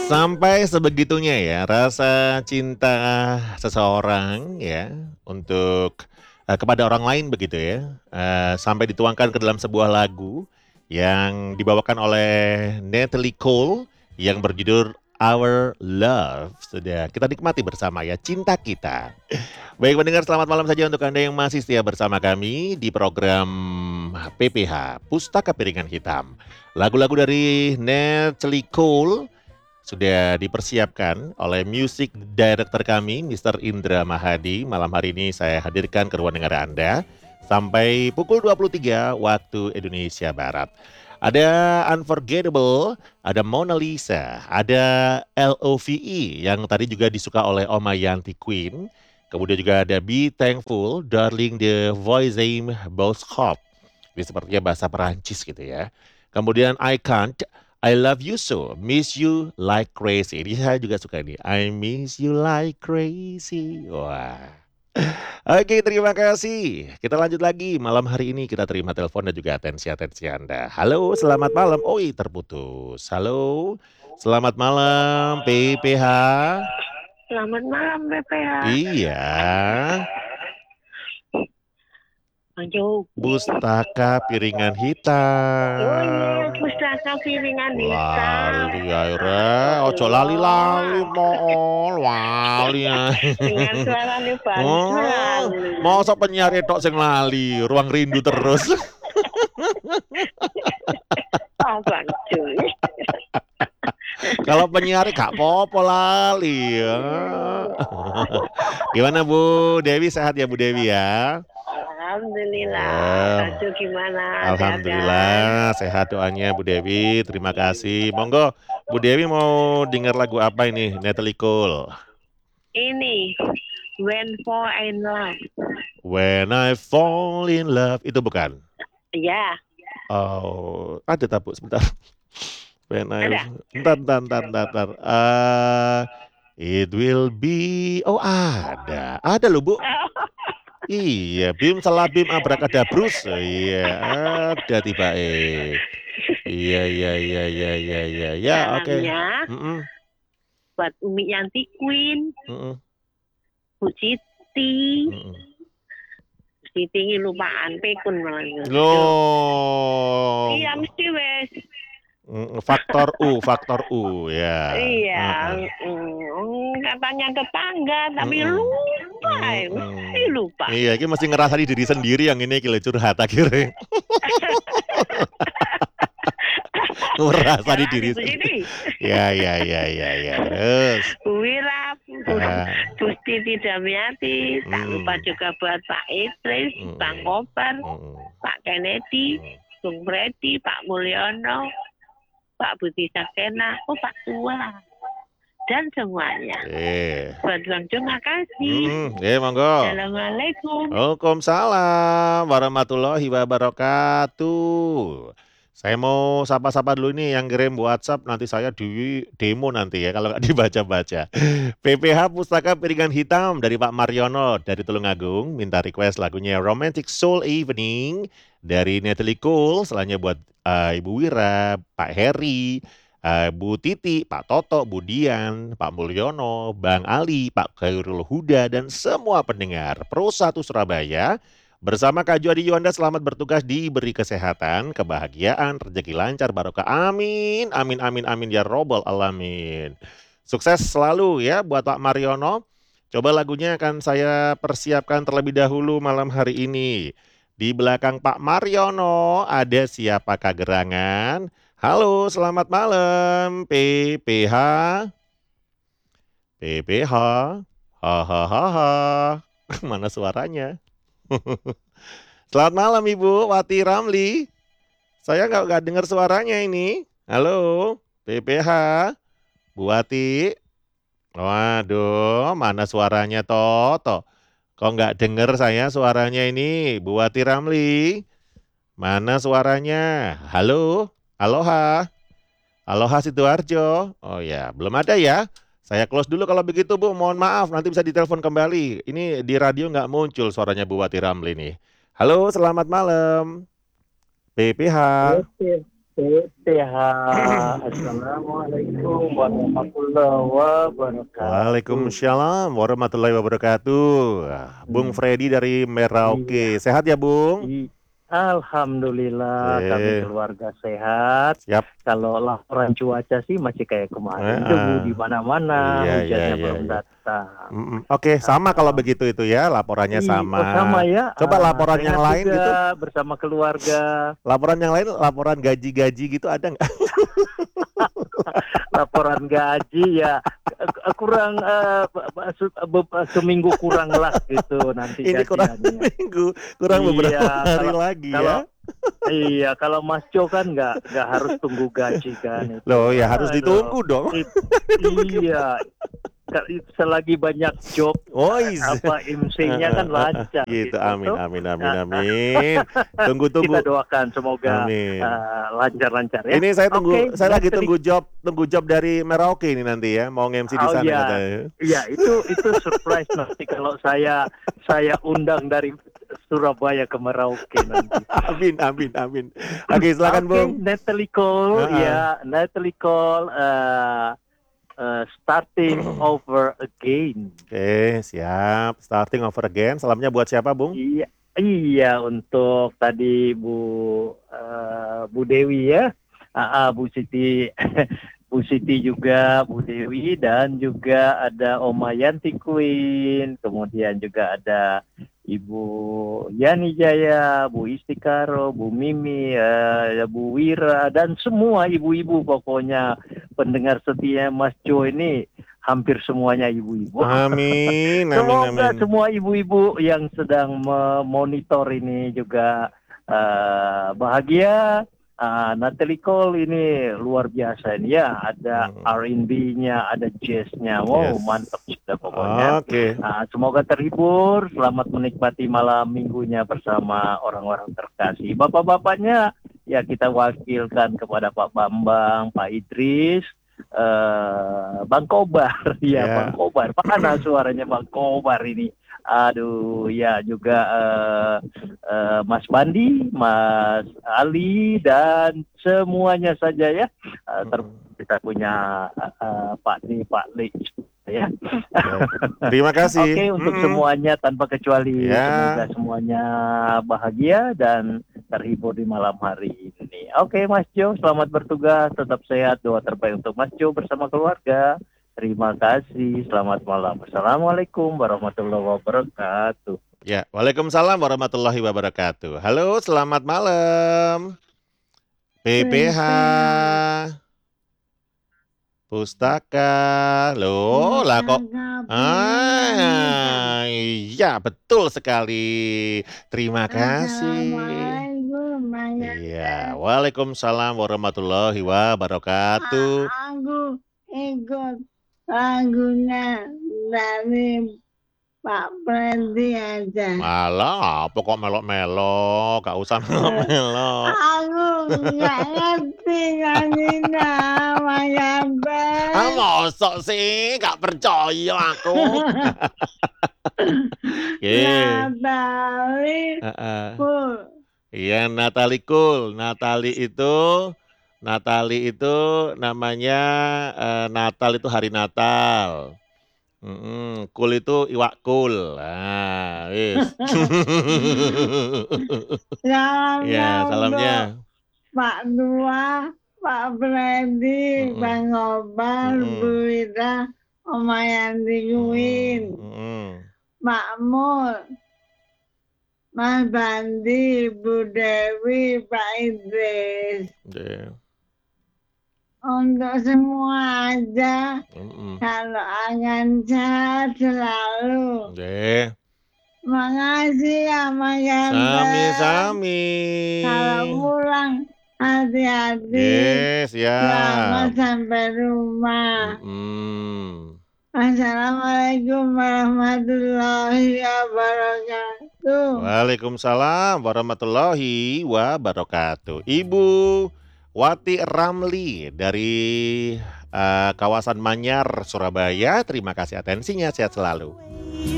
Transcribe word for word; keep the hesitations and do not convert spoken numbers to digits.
Sampai sebegitunya ya rasa cinta seseorang ya untuk, eee, kepada orang lain begitu ya, eee, sampai dituangkan ke dalam sebuah lagu yang dibawakan oleh Natalie Cole yang berjudul Our Love. Sudah kita nikmati bersama ya, cinta kita. Baik pendengar, selamat malam saja untuk Anda yang masih setia bersama kami di program P P H, Pustaka Piringan Hitam. Lagu-lagu dari Natalie Cole sudah dipersiapkan oleh music director kami, Mister Indra Mahadi. Malam hari ini saya hadirkan ke ruang dengar Anda sampai pukul dua puluh tiga waktu Indonesia Barat. Ada Unforgettable, ada Mona Lisa, ada L O V E yang tadi juga disuka oleh Oma Yanti Queen. Kemudian juga ada Be Thankful, Darling the Voisin Boss Hop. Ini sepertinya bahasa Perancis gitu ya. Kemudian I Can't, I Love You So, Miss You Like Crazy. Ini saya juga suka ini. I miss you like crazy. Wah. Oke, terima kasih. Kita lanjut lagi. Malam hari ini kita terima telepon dan juga atensi-atensi Anda. Halo, selamat malam. Oh, ih, terputus. Halo, selamat malam P P H. Selamat malam P P H. Iya. Ayo. Pustaka Piringan Hitam. Oh iya, Pustaka Piringan Hitam. Lali akhirnya, ojo lali-lali mool, wali ya. Dengan suaranya Oh, lali. masa penyiar tok sing lali, ruang rindu terus. Abang cuy. Kalau penyiar gak apa-apa lali ya. Gimana Bu Dewi, sehat ya Bu Dewi ya? Alhamdulillah. Aduh gimana? Alhamdulillah sehat doanya Bu Dewi. Terima kasih. Monggo Bu Dewi mau dengar lagu apa ini? Natalie Cole. Ini When Fall in Love. When I Fall in Love itu bukan? Iya. Oh, ada tak Bu sebentar. When I Ada. Entar, entar, entar, entar, entar. Uh, it will be. Oh ada, ada loh Bu. Iya, bim salah bim abrakadabrus. Iya, ada tiba eh. Iya, iya, iya, iya, iya, iya, ya, oke. Okay. Mm-mm. Buat Umi Yanti Queen, Mm-mm. Bu Siti, Mm-mm. Siti ini lupaan pekun malah. Loh. Iya mesti wes. Faktor U, faktor U ya. Iya, mm-mm. Katanya tetangga tapi mm-mm. lupa, mesti lupa. Iya, ini mesti ngerasa di diri sendiri yang ini kilo curhat akhirnya. Merasa di diri sendiri. Ya, ya, ya, ya, ya. Terus. Wira, Gusti Tidamiati, tak lupa juga buat Pak Idris, mm. Bang Koper, mm. Pak Kennedy, mm. Bung Bredi, Pak Mulyono, Pak Budi Sakena, oh Pak Tua, dan semuanya. Eh. Buat Bang terima kasih. Hmm, eh monggo. Assalamualaikum. Waalaikumsalam warahmatullahi wabarakatuh. Saya mau sapa-sapa dulu nih yang kirim WhatsApp, nanti saya di demo nanti ya kalau nggak dibaca-baca. P P H Pustaka Piringan Hitam dari Pak Mariono dari Tulungagung minta request lagunya Romantic Soul Evening dari Natalie Cole. Selanjutnya buat uh, Ibu Wira, Pak Heri, uh, Bu Titi, Pak Toto, Bu Dian, Pak Mulyono, Bang Ali, Pak Khairul Huda dan semua pendengar Pro satu Surabaya. Bersama Kak Juadi Yuanda selamat bertugas, diberi kesehatan, kebahagiaan, rezeki lancar, barokah. Amin, amin, amin, amin ya robbal alamin. Sukses selalu ya buat Pak Mariono. Coba lagunya akan saya persiapkan terlebih dahulu malam hari ini. Di belakang Pak Mariono ada siapakah gerangan? Halo, selamat malam P P H. P P H. Hahaha. Mana suaranya? Selamat malam Ibu Wati Ramli. Saya nggak nggak dengar suaranya ini. Halo, P P H, Bu Wati. Waduh, mana suaranya Toto? Kok nggak dengar saya suaranya ini, Bu Wati Ramli? Mana suaranya? Halo, aloha, aloha Sidoarjo. Oh ya, belum ada ya. Saya close dulu kalau begitu Bu, mohon maaf nanti bisa ditelepon kembali. Ini di radio nggak muncul suaranya Bu Wati Ramli nih. Halo, selamat malam. P P H. T T H. Assalamualaikum warahmatullahi wabarakatuh. Waalaikumsalam warahmatullahi wabarakatuh. Ah, Bung Hmm. Freddy dari Merauke. Iya. Sehat ya, Bung? I Alhamdulillah kami Oke. keluarga sehat. Siap. Kalau laporan cuaca sih masih kayak kemarin, debu Heeh. di mana-mana, Iya iya hujannya iya belum iya. datang. Mhm, oke, sama kalau Heeh. begitu itu ya, laporannya I oh sama sama. ya, Coba ah, laporan yang sehat lain gitu, juga bersama keluarga. laporan yang lain, laporan gaji-gaji gitu ada nggak? Laporan gaji ya eh, kurang eh, ba- se- be- seminggu kurang lah gitu nanti Ini kurang gajiannya. seminggu, kurang beberapa Iya, hari kalau lagi kalau ya. iya kalau Mas Jo kan nggak nggak harus tunggu gaji kan itu. Loh ya harus Aduh, ditunggu dong. it- Itu bagaimana? iya. Ka- selagi banyak job eh, Wois. apa M C-nya kan lancar Gitu, gitu amin tuh. amin amin amin. Tunggu Kita tunggu. doakan semoga Amin. eh, lancar-lancar ya. Ini saya tunggu, Oke, saya lagi Netflix. tunggu job, tunggu job dari Merauke ini nanti ya, mau nge-M C di Oh sana ya, katanya. iya itu itu surprise nanti kalau saya saya undang dari Surabaya ke Merauke nanti. Amin amin amin. Oke, silakan Oke, Bung. Natalie Cole, Heeh. ya Natalie Cole, uh, uh, starting over again. Oke, siap. Starting over again. Salamnya buat siapa, Bung? Iya, iya untuk tadi Bu uh, Bu Dewi ya, uh, uh, Bu Siti. Bu Siti juga, Bu Dewi, dan juga ada Oma Yanti Queen, kemudian juga ada Ibu Yani Jaya, Bu Istikaro, Bu Mimi, uh, Bu Wira, dan semua ibu-ibu pokoknya pendengar setia Mas Jo ini hampir semuanya ibu-ibu. Amin, amin, Semoga amin. semua ibu-ibu yang sedang memonitor ini juga uh, bahagia. Uh, Natalie Cole ini luar biasa ini ya, ada Hmm. R and B-nya, ada jazz-nya, wow Yes. mantap sudah pokoknya. Oke. Uh, semoga terhibur, selamat menikmati malam minggunya bersama orang-orang terkasih. Bapak-bapaknya ya kita wakilkan kepada Pak Bambang, Pak Idris, uh, Bang Kobar, ya Ya. Bang Kobar, mana suaranya Bang Kobar ini? Aduh, ya juga uh, uh, Mas Bandi, Mas Ali, dan semuanya saja ya. Uh, ter- kita punya uh, Pak Li, Pak Li, ya. Terima kasih. Oke, untuk Mm-mm. semuanya tanpa kecuali, Ya. semoga semuanya bahagia dan terhibur di malam hari ini. Oke, Mas Jo, selamat bertugas, tetap sehat, doa terbaik untuk Mas Jo bersama keluarga. Terima kasih, selamat malam. Assalamualaikum warahmatullahi wabarakatuh. Ya, waalaikumsalam warahmatullahi wabarakatuh. Halo, selamat malam. P P H. Pustaka. Loh, lah kok. Ah, iya, betul sekali. Terima kasih. Iya, waalaikumsalam warahmatullahi wabarakatuh. Aku ikut lagunya dari Pak Freddy aja. Malah, apa kok melok-melok? Gak usah melok-melok. Aku nggak ngerti nyanyinya, Mayaba. Ah, mosok sih? Gak percaya aku. Ye. Natali Heeh. Cool. Iya, Natalie Cool. Natalie itu, Natalie itu namanya eh, Natal itu hari Natal. Mm-mm. Cool itu iwak cool. Ah, wis. Ya, Salamnya salamnya. untuk Pak Dua, Pak Freddy, Mm-mm. Bang Obar, Mm-mm. Bu Wira, Oma Yanti Queen, Mm-mm. Pak Mul, Mas Bandi, Bu Dewi, Pak Idris. Yeah. Untuk semua aja, Mm-mm. kalau akan sehat selalu. Yeah. Makasih ya Mas Ganteng. Sami-sami. Kalau pulang hati-hati. Yes, ya. Selamat sampai rumah. Mm-mm. Assalamualaikum warahmatullahi wabarakatuh. Waalaikumsalam warahmatullahi wabarakatuh. Ibu Wati Ramli dari uh, kawasan Manyar, Surabaya. Terima kasih atensinya, sehat selalu.